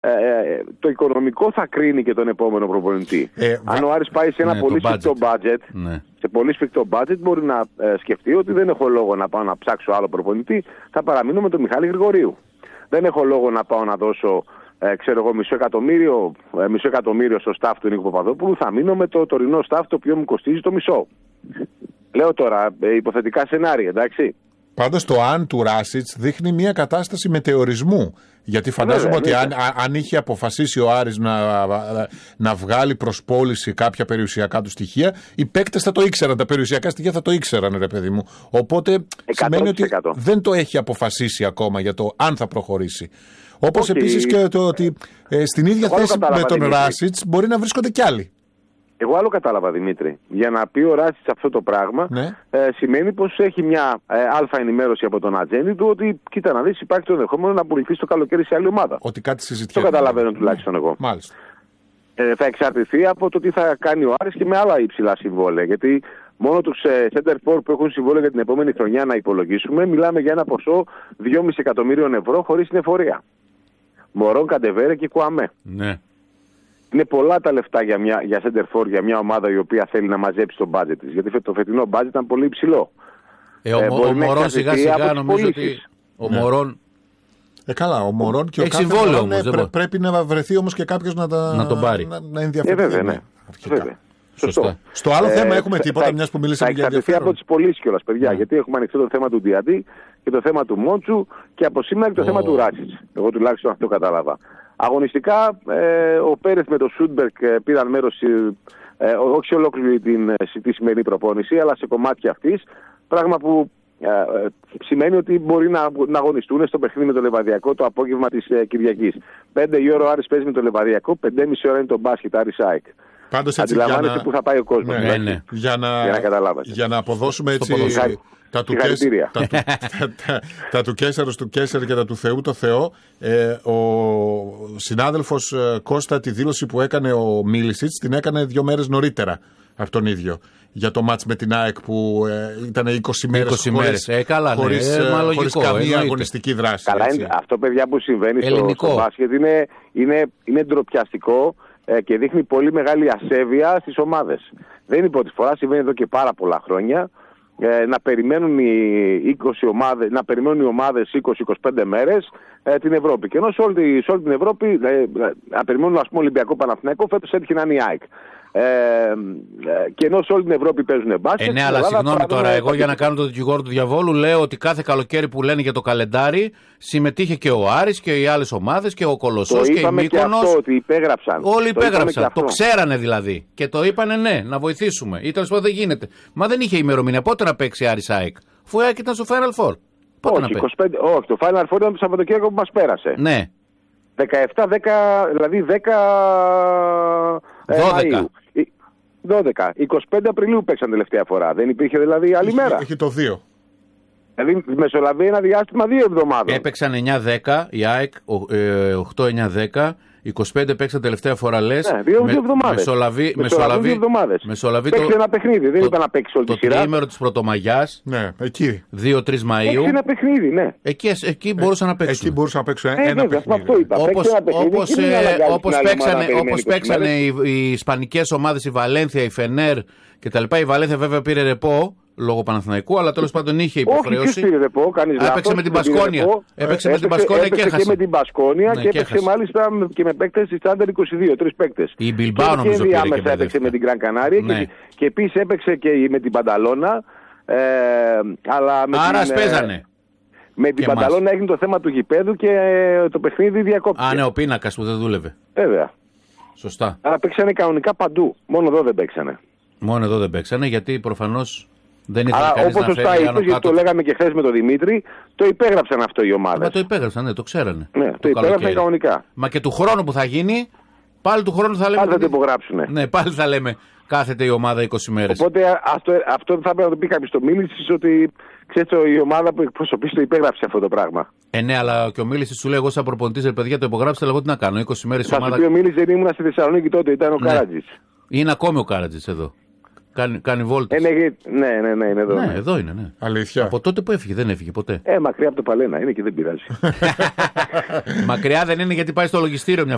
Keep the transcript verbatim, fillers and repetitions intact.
Ε, το οικονομικό θα κρίνει και τον επόμενο προπονητή. Ε, Αν ο Άρης πάει σε ένα ναι, πολύ σφιχτό budget, ναι. σε πολύ σφιχτό budget, μπορεί να ε, σκεφτεί ότι δεν έχω λόγο να πάω να ψάξω άλλο προπονητή, θα παραμείνω με τον Μιχάλη Γρηγορίου. Δεν έχω λόγο να πάω να δώσω ε, ξέρω εγώ, μισό εκατομμύριο, ε, μισό εκατομμύριο στο staff του Νίκου Παπαδόπουλου, θα μείνω με το τωρινό staff το οποίο μου κοστίζει το μισό. Λέω τώρα ε, υποθετικά σενάρια, εντάξει. Πάντως το αν του Ράσιτς δείχνει μια κατάσταση μετεωρισμού. Γιατί φαντάζομαι Βέβαια, ότι αν, αν είχε αποφασίσει ο Άρης να, να βγάλει προς πώληση κάποια περιουσιακά του στοιχεία, οι παίκτες θα το ήξεραν, τα περιουσιακά στοιχεία θα το ήξεραν, ρε παιδί μου. Οπότε εκατό τοις εκατό σημαίνει ότι δεν το έχει αποφασίσει ακόμα για το αν θα προχωρήσει. Όπως okay. επίσης και το ότι ε, στην ίδια Εγώ θέση με τον Ράσιτς μπορεί να βρίσκονται κι άλλοι. Εγώ άλλο κατάλαβα, Δημήτρη. Για να πει ο Ράσιτς αυτό το πράγμα, ναι. ε, σημαίνει πως έχει μια ε, αλφα ενημέρωση από τον ατζέντη του ότι, κοίτα να δεις, υπάρχει το ενδεχόμενο να πουληθεί στο καλοκαίρι σε άλλη ομάδα. Ότι κάτι συζητιέται. Το καταλαβαίνω τουλάχιστον εγώ. Μάλιστα. Ε, θα εξαρτηθεί από το τι θα κάνει ο Άρης και με άλλα υψηλά συμβόλαια. Γιατί μόνο τους ε, center for που έχουν συμβόλαια για την επόμενη χρονιά να υπολογίσουμε, μιλάμε για ένα ποσό δυόμισι εκατομμύριων ευρώ χωρίς την εφορία. Μωρόν, Καντεβέρε και Κουαμέ. Ναι. Είναι πολλά τα λεφτά για, μια, για center for για μια ομάδα η οποία θέλει να μαζέψει το budget της. Γιατί το φετινό budget ήταν πολύ υψηλό. Ε, ο ε, ο Μωρόν σιγά σιγά νομίζω ότι ο ναι. Μωρόν... Ε, καλά, ο Μωρόν και ο Κάντεβερ όμως, πρέ, πρέπει να βρεθεί όμως και κάποιος να, τα, να τον πάρει. Να, να ενδιαφερθεί. Ε, βέβαια, ναι. Βέβαια. Σωστό. Στο άλλο ε, θέμα έχουμε θα, τίποτα, μιας που μιλήσαμε για ενδιαφέρον. Θα εξαρτηθεί από τις πωλήσεις κιόλας, παιδιά. Yeah. Γιατί έχουμε ανοιχτό το θέμα του Διαντή και το θέμα του Μόντσου και από σήμερα και το oh. θέμα του Ράσιτς. Εγώ τουλάχιστον αυτό κατάλαβα. Αγωνιστικά, ε, ο Πέρεθ με τον Σούντμπερκ ε, πήραν μέρος, ε, όχι σε ολόκληρη την τη σημερινή προπόνηση, αλλά σε κομμάτια αυτής. Πράγμα που ε, ε, σημαίνει ότι μπορεί να, να αγωνιστούν στο παιχνίδι με το Λεβαδιακό το απόγευμα της ε, Κυριακής. Πέντε η ώρα ο Άρης παίζει με το Λεβαδιακό, πέντε και μισή ώρα είναι το μπάσκετ Άρης ΑΕΚ. Αντιλαμβάνεσαι να... που θα πάει ο κόσμος. Ναι, ναι. Για να, για να, για να αποδώσουμε έτσι τα του, Κέσ, τα, του, τα, τα, τα του Κέσσερος του Κέσσερ και τα του Θεού το Θεό. Ε, ο συνάδελφος ε, Κώστα τη δήλωση που έκανε ο Μίλισιτς την έκανε δύο μέρες νωρίτερα από τον ίδιο. Για το μάτς με την ΑΕΚ που ε, ήταν είκοσι μέρες χωρίς, ε, καλά, ναι, χωρίς, ε, χωρίς, χωρίς καμία εννοείται. αγωνιστική δράση. Καλά, είναι, αυτό παιδιά που συμβαίνει στο, στο μπάσκετ είναι, είναι, είναι ντροπιαστικό ε, και δείχνει πολύ μεγάλη ασέβεια στις ομάδες. Δεν είναι η πρώτη φορά, συμβαίνει εδώ και πάρα πολλά χρόνια. Ε, να περιμένουν οι είκοσι ομάδες, να περιμένουν οι ομάδες είκοσι με είκοσι πέντε μέρες ε, την Ευρώπη. Και ενώ σε όλη, σε όλη την Ευρώπη ε, να περιμένουν, ας πούμε, Ολυμπιακό Παναθηναϊκό, φέτος έτυχε να είναι η ΑΕΚ. Ε, ε, και ενώ σε όλη την Ευρώπη παίζουν μπάσκετ. Ε, ναι, αλλά συγγνώμη τώρα, εγώ για να κάνω το δικηγόρο του διαβόλου λέω ότι κάθε καλοκαίρι που λένε για το καλεντάρι συμμετείχε και ο Άρης και οι άλλες ομάδες και ο Κολοσσός και η Μύκονος. Και αυτό, ότι υπέγραψαν. Όλοι υπέγραψαν. Το, το ξέρανε δηλαδή. Και το είπανε ναι, να βοηθήσουμε. Ή τέλος πάντων δεν γίνεται. Μα δεν είχε ημερομηνία. Πότε να παίξει Άρης ΑΕΚ? Αφού η ΑΕΚ ήταν στο Final Four. Πότε όχι, να είκοσι πέντε, όχι, το Final Four ήταν το Σαββατοκύριακο που μας πέρασε. Ναι. δεκαεπτά δέκα, δηλαδή δέκα δώδεκα. δώδεκα. είκοσι πέντε Απριλίου παίξαν τελευταία φορά. Δεν υπήρχε δηλαδή άλλη είχε, μέρα. Είχε το δύο. Δηλαδή μεσολαβεί ένα διάστημα δύο εβδομάδων. Έπαιξαν εννιά δέκα η ΑΕΚ, οκτώ εννιά δέκα. είκοσι πέντε παίξαν τελευταία φορά, λες. Ναι, δύο, δύο εβδομάδες. Μεσολαβεί, μεσολαβεί, μεσολαβεί το, ένα παιχνίδι, δεν το, είπα να παίξει όλη τη σειρά. Το τριήμερο της Πρωτομαγιάς. Ναι, εκεί. δύο τρεις Μαΐου. Παίξει ένα παιχνίδι, ναι. Εκεί, εκεί μπορούσαν να παίξουν. Εκεί μπορούσαν να παίξουν ε, ένα βέβαια, παιχνίδι. Αυτό είπα. Όπως, όπως, ε, όπως παίξανε, όπως παίξανε οι, οι ισπανικές ομάδες, η Βαλένθια, η Φενέρ κτλ. Η Βαλένθια βέβαια πήρε ρεπό λόγω Παναθηναϊκού, αλλά τέλος πάντων είχε υποχρέωση. Όχι, ρεπό, κανείς λάθος. Έπαιξε με την Μπασκόνια. Έπαιξε με την Μπασκόνια και έχασε. Και με την Μπασκόνια και έπαιξε μάλιστα και με παίκτες της Τσάντερ είκοσι δύο, τρεις παίκτες. Η Μπιλμπάο νομίζω πήρε και με έπαιξε με την Γκραν Κανάρια και επίσης έπαιξε και με την Πανταλώνα. Άρα παίζανε. Με την Πανταλώνα έγινε το θέμα του γηπέδου και το παιχνίδι διακόπτηκε. Α, ναι, ο πίνακας που δεν δούλευε. Βέβαια. Σωστά. Άρα παίξανε κανονικά παντού. Μόνο εδώ δεν παίξανε. Μόνο εδώ δεν παίξανε γιατί προφανώς δεν ήθελε κανείς να φέρει. Όπως σωστά είπες, γιατί το λέγαμε και χθες με τον Δημήτρη, το υπέγραψαν αυτό οι ομάδες. Μα το υπέγραψαν, ναι, το ξέρανε. Ναι, το, το υπέγραψαν κανονικά. Μα και του χρόνου που θα γίνει, πάλι του χρόνου θα λέμε. Πάλι θα το υπογράψουνε. Ναι, πάλι θα λέμε κάθεται η ομάδα είκοσι μέρες. Οπότε αυτό, αυτό θα πρέπει να το πει κάποιος στο Μίλησης ότι ξέρετε η ομάδα που εκπροσωπείς το υπέγραψε αυτό το πράγμα. Ε, ναι, αλλά και ο Μίλησης σου λέει: εγώ σαν προπονητής, ρε παιδιά, το υπογράψετε, αλλά εγώ τι να κάνω. είκοσι μέρες η ομάδα. Θα σου πει ο Μίλησης, δεν ήμουν στη Θεσσαλονίκη τότε, ήταν ο ναι. Κάρατζης. Είναι ακόμη ο Κάρατζης εδώ. Κάνει, κάνει βόλτες. Ε, ναι, ναι, ναι, είναι εδώ. Ναι, ναι, εδώ είναι, ναι. Αλήθεια. Από τότε που έφυγε, δεν έφυγε ποτέ. Ε, μακριά από το Παλένα είναι και δεν πειράζει. Μακριά δεν είναι γιατί πάει στο λογιστήριο μια